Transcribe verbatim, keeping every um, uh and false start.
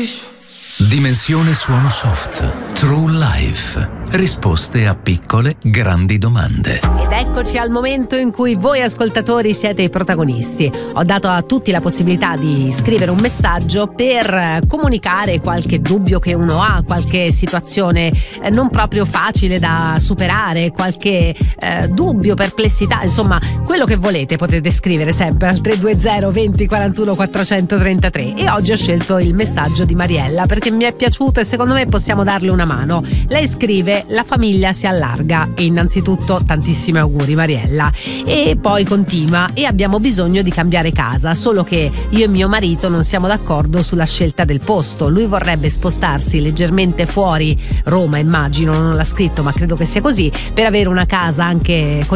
capisci? Dimensione suono soft. True Life. Risposte a piccole, grandi domande. Ed eccoci al momento in cui voi ascoltatori siete i protagonisti. Ho dato a tutti la possibilità di scrivere un messaggio per comunicare qualche dubbio che uno ha, qualche situazione eh, non proprio facile da superare, qualche eh, dubbio, perplessità, insomma, quello che volete potete scrivere sempre al tre due zero venti quarantuno quattrocentotrentatré. E oggi ho scelto il messaggio di Mariella perché mi è piaciuto e secondo me possiamo darle una mano. Lei scrive: la famiglia si allarga, e innanzitutto tantissimi auguri Mariella, e poi continua: e abbiamo bisogno di cambiare casa, solo che io e mio marito non siamo d'accordo sulla scelta del posto. Lui vorrebbe spostarsi leggermente fuori Roma, immagino, non l'ha scritto ma credo che sia così, per avere una casa anche con